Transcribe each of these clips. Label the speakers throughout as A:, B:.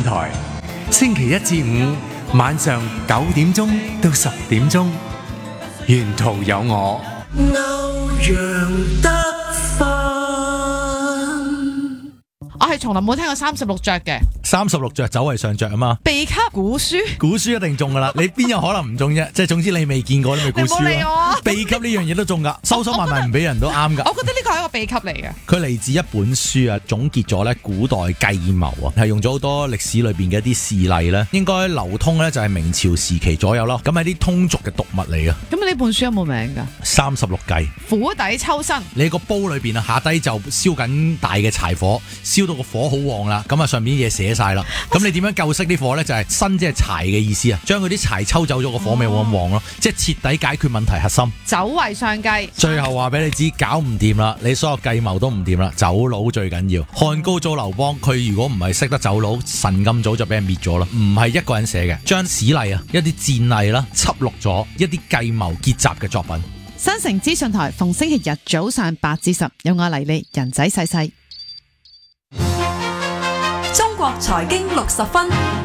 A: 台，星期一至五晚上9點鐘到10點鐘，沿途有我歐陽德芬。
B: 我係從來冇聽過36着嘅。
C: 36着走為上着啊嘛，
B: 秘笈古書，
C: 古書一定中噶啦，你邊有可能唔中啫？即係總之你未見過你咪估書咯。
B: 你冇理我啊。
C: 秘笈呢樣嘢都中噶，收收埋埋唔俾人都啱噶。
B: 我覺得呢個係一個秘笈嚟嘅。
C: 佢嚟自一本書啊，總結咗咧古代計謀啊，係用咗好多歷史裏邊嘅一啲事例咧，應該流通咧就係明朝時期左右咯。咁係啲通俗嘅讀物嚟嘅。
B: 咁呢本書有冇名噶
C: ？36計，
B: 釜底抽薪。
C: 你個煲裏邊啊，下低就燒緊大嘅柴火，燒到個火好旺啦，咁啊上面啲嘢寫晒啦。咁你點樣救熄啲火咧？就係薪即係柴嘅意思啊，將嗰啲柴抽走咗，個火咪冇咁旺咯，即係徹底解決問題核心。
B: 走為上計。
C: 最後話俾你知，搞唔掂啦，你所有計謀都唔掂啦，走佬最緊要。漢高祖劉邦，佢如果唔係識得走佬，神咁早就俾人滅咗啦。唔係一個人寫嘅，將史例啊，一啲戰例啦，輯錄咗一啲計謀結集嘅作品。
B: 新城資訊台逢星期日早上8至10，有我黎利人仔細細。
D: 中國財經60分，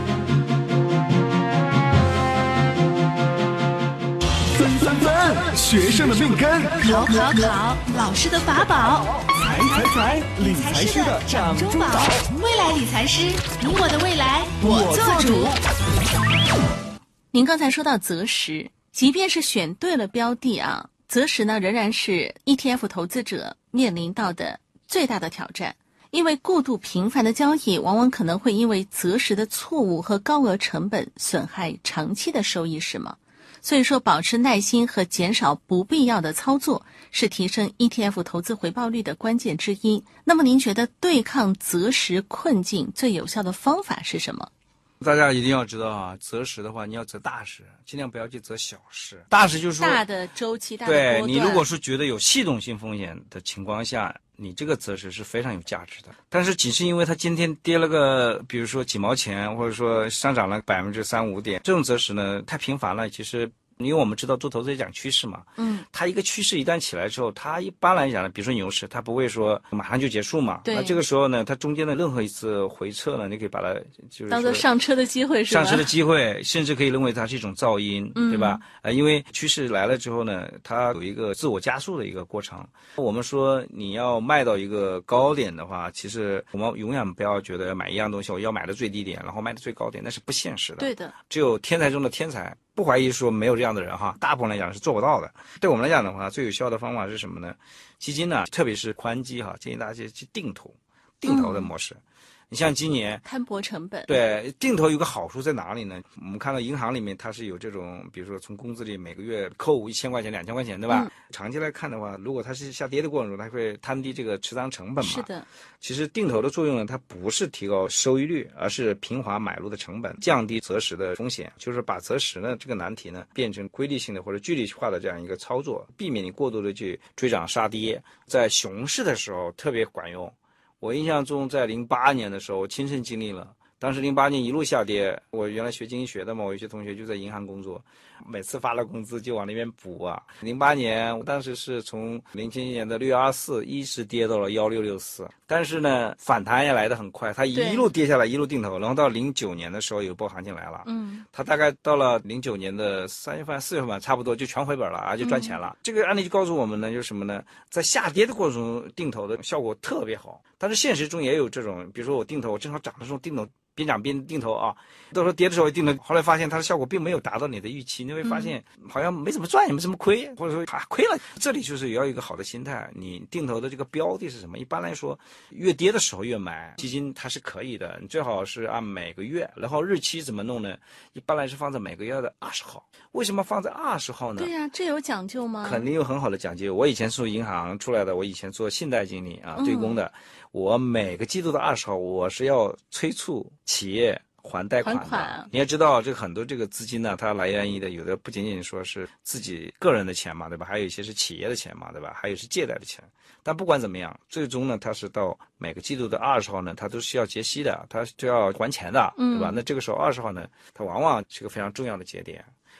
E: 分，學生的命根，
F: 考，老師的法寶，
E: 財，理財師的掌中寶，
F: 未來理財師，你我的未來我做主。
G: 您剛才說到擇時，即便是選對了標的啊，擇時呢仍然是 ETF 投資者面臨到的最大的挑戰。因為過度頻繁的交易，往往可能會因為擇時的錯誤和高額成本損害長期的收益，是嗎？所以說，保持耐心和減少不必要的操作，是提升 ETF 投資回報率的關鍵之一。那麼您覺得對抗擇時困境最有效的方法是什麼？
H: 大家一定要知道啊，擇時的話，你要擇大時，盡量不要去擇小時。大時就是說
G: 大的周期，大的波段。
H: 對，你如果是覺得有系統性風險的情況下，你這個擇時是非常有價值的。但是僅是因為它今天跌了個，比如說幾毛錢，或者說上漲了3-5點，這種擇時呢太頻繁了，其實。因為我們知道做投資也講趨勢嘛，它一個趨勢一旦起來之後，它一般來講呢，比如說牛市，它不會說馬上就結束嘛。那這個時候呢，它中間的任何一次回撤呢，你可以把它就是
G: 當做上車的機會，是吧？
H: 上車的機會，甚至可以認為它是一種噪音，對吧？因為趨勢來了之後呢，它有一個自我加速的一個過程。我們說你要賣到一個高點的話，其實我們永遠不要覺得買一樣東西我要買的最低點，然後賣的最高點，那是不現實的。
G: 對的，
H: 只有天才中的天才。不懷疑說沒有這樣的人哈，大部分來講是做不到的。對我們來講的話，最有效的方法是什麼呢？基金呢，特別是寬基哈，建議大家去定投的模式。你像今年
G: 攤薄成本，
H: 對，定投有個好處在哪裡呢？我們看到銀行裡面它是有這種，比如說從工資裡每個月扣1000塊錢、2000塊錢，對吧？長期來看的話，如果它是下跌的過程中，它會攤低這個持倉成本嘛。
G: 是的。
H: 其實定投的作用呢，它不是提高收益率，而是平滑買入的成本，降低擇時的風險，就是把擇時呢這個難題呢變成規律性的或者具體化的這樣一個操作，避免你過度的去追漲殺跌，在熊市的時候特別管用。我印象中，在08年的時候，我親身經歷了。當時08年一路下跌，我原來學經濟學的嘛，我有些同學就在銀行工作，每次發了工資就往那邊補啊。08年，我當時是從07年的6月24一直跌到了1664，但是呢，反彈也來得很快，它一路跌下來，一路定投，然後到09年的時候有波行情來了，它大概到了09年的3月份、4月份差不多就全回本了啊，就賺錢了。這個案例就告訴我們呢，就是什麼呢？在下跌的過程中定投的效果特別好，但是現實中也有這種，比如說我定投，我正好漲的時候定投。邊漲邊定投啊，到時候跌的時候定投，後來發現它的效果並沒有達到你的預期，你會發現好像沒怎麼賺也沒怎麼虧，或者說虧了。這裡就是也要有一個好的心態，你定投的這個標的是什麼？一般來說，越跌的時候越買基金，它是可以的，你最好是按每個月，然後日期怎麼弄呢？一般來是放在每個月的20號。為什麼放在20號呢？
G: 對呀，這有講究嗎？
H: 肯定有很好的講究。我以前是從銀行出來的，我以前做信貸經理啊，對公的。我每個季度的20號，我是要催促企業還貸款的。你要知道，這個很多這個資金呢，它來源於的有的不僅僅說是自己個人的錢嘛，對吧？還有一些是企業的錢嘛，對吧？還有是借貸的錢。但不管怎麼樣，最終呢，它是到每個季度的20號呢，它都是要結息的，它就要還錢的，對吧？那這個時候20號呢，它往往是個非常重要的節點。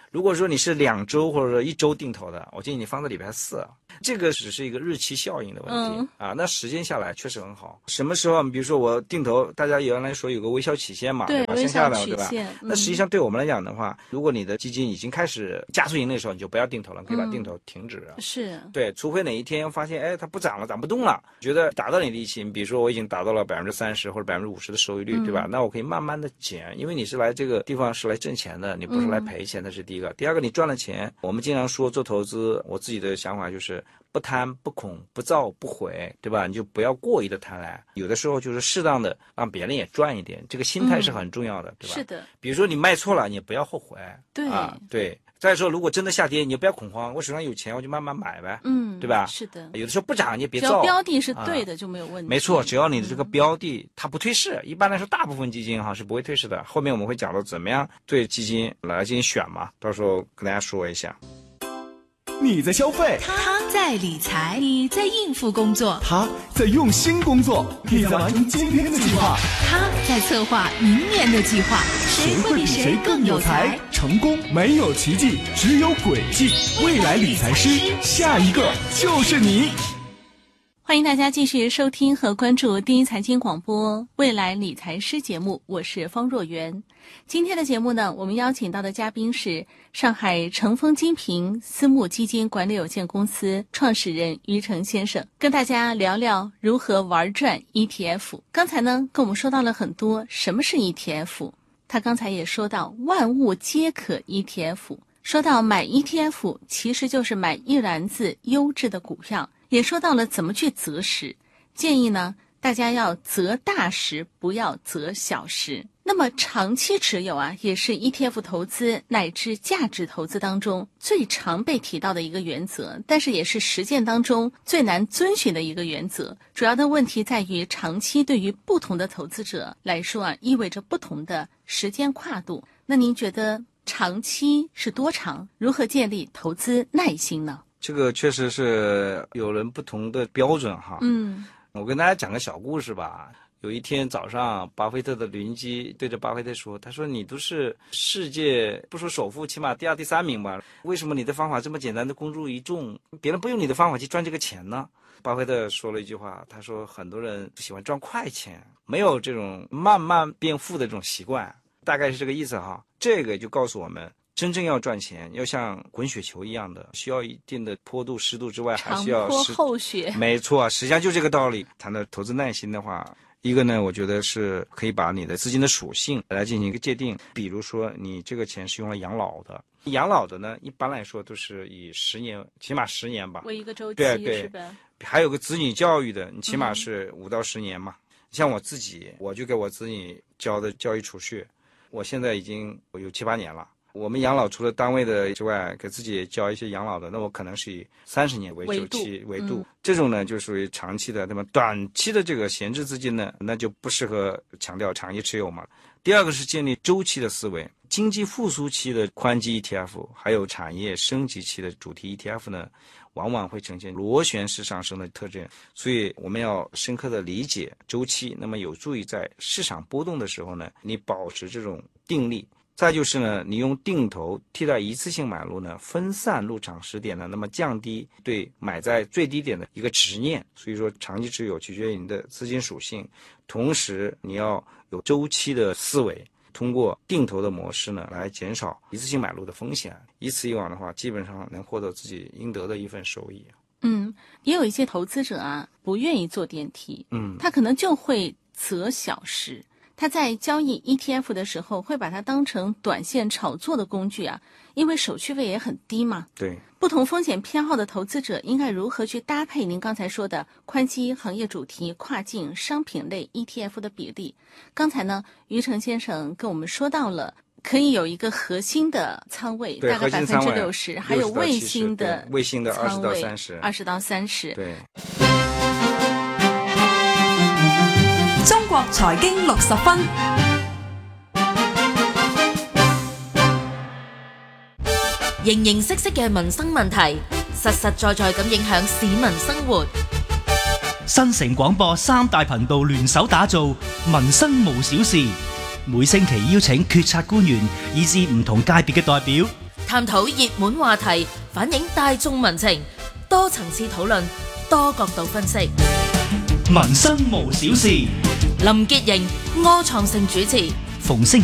H: 如果说你是2周或者说1周定投的，我建议你放在礼拜4，这个只是一个日期效应的问题啊。那时间下来确实很好。什么时候？比如说我定投，大家原来说有个微笑曲线嘛，对吧？
G: 微笑曲
H: 对吧？
G: 线。
H: 那实际上对我们来讲的话，如果你的基金已经开始加速盈利的时候，你就不要定投了，可以把定投停止。
G: 是。对，
H: 除非哪一天发现，它不涨了，涨不动了，觉得达到你的预期，比如说我已经达到了30%或者50%的收益率，对吧？那我可以慢慢的减，因为你是来这个地方是来挣钱的，你不是来赔钱的，是第一个。第二个，你赚了钱，我们经常说做投资，我自己的想法就是不贪不恐不躁不悔，对吧？你就不要过于的贪婪，有的时候就是适当的让别人也赚一点，这个心态是很重要的，对吧？
G: 是的。
H: 比如说你卖错了，你也不要后悔。
G: 对
H: 对。再说，如果真的下跌，你就不要恐慌，我手上有钱，我就慢慢买呗，对吧？
G: 是的。
H: 有的时候不涨你也别
G: 躁，只要标的是对的就没有问题。
H: 没错，只要你的这个标的它不退市，一般来说大部分基金是不会退市的。后面我们会讲到怎么样对基金来进行选嘛，到时候跟大家说一下。
E: 你在消费，
F: 他在理财，你在应付工作，
E: 他在用心工作，你在完成今天的计划，
F: 他在策划明年的计划。
E: 谁会比谁更有才？成功没有奇迹，只有轨迹。未来理财师，下一个就是你。
G: 欢迎大家继续收听和关注第一财经广播未来理财师节目，我是方若元。今天的节目呢，我们邀请到的嘉宾是上海成丰金平私募基金管理有限公司创始人于成先生，跟大家聊聊如何玩转 ETF。 刚才呢跟我们说到了很多什么是 ETF， 他刚才也说到万物皆可 ETF， 说到买 ETF 其实就是买一篮子优质的股票，也说到了怎么去择时，建议呢大家要择大时，不要择小时。那么长期持有也是 ETF 投资乃至价值投资当中最常被提到的一个原则，但是也是实践当中最难遵循的一个原则。主要的问题在于长期对于不同的投资者来说意味着不同的时间跨度。那您觉得长期是多长？如何建立投资耐心呢？
H: 这个确实是有人不同的标准哈。我跟大家讲个小故事吧。有一天早上，巴菲特的邻居对着巴菲特说，他说你都是世界不说首富，起码第2、第3名吧，为什么你的方法这么简单的公诸于众，别人不用你的方法去赚这个钱呢？巴菲特说了一句话，他说很多人喜欢赚快钱，没有这种慢慢变富的这种习惯，大概是这个意思哈。这个就告诉我们，真正要赚钱，要像滚雪球一样的，需要一定的坡度湿度之外，还需要
G: 长坡厚雪。
H: 没错，实际上就这个道理。谈到投资耐心的话，一个呢，我觉得是可以把你的资金的属性来进行一个界定。比如说，你这个钱是用来养老的，养老的呢，一般来说都是以10年，起码10年吧，
G: 为一个周期，
H: 对
G: 是吧？
H: 还有个子女教育的，你起码是5到10年嘛。像我自己，我就给我子女交的教育储蓄，我现在已经有7、8年了。我们养老除了单位的之外，给自己交一些养老的，那我可能是以30年为周期为度，这种呢就属于长期的。那么短期的这个闲置资金呢，那就不适合强调长期持有嘛。第二个是建立周期的思维，经济复苏期的宽基 ETF， 还有产业升级期的主题 ETF 呢，往往会呈现螺旋式上升的特征，所以我们要深刻的理解周期，那么有助于在市场波动的时候呢，你保持这种定力。再就是呢，你用定投替代一次性买入呢，分散入场时点呢，那么降低对买在最低点的一个执念。所以说，长期持有取决于你的资金属性，同时你要有周期的思维，通过定投的模式呢，来减少一次性买入的风险。以此以往的话，基本上能获得自己应得的一份收益。
G: 也有一些投资者不愿意坐电梯，他可能就会择小时。他在交易 ETF 的时候会把它当成短线炒作的工具因为手续费也很低嘛。
H: 对，
G: 不同风险偏好的投资者应该如何去搭配您刚才说的宽基、行业主题、跨境、商品类 ETF 的比例？刚才呢，于成先生跟我们说到了可以有一个核心的仓位，大概60%，还有卫星的
H: 20到30%，20
G: 到30%。
H: 对。
D: 中國財經60分，
I: 形形色色嘅民生問題，實實在在咁影響市民生活。
J: 新城廣播3大頻道聯手打造民生無小事，每星期邀請決策官員以至唔同界別嘅代表，
I: 探討熱門話題，反映大眾民情，多層次討論，多角度分析。
J: 民生無小事，
I: 林潔瑩、柯創盛主持。
J: 逢星